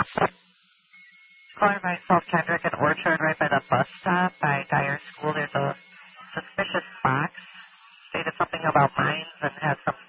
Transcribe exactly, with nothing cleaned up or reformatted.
Calling myself Kendrick and Orchard right by the bus stop by Dyer School. There's a suspicious box. Stated something about mines and has some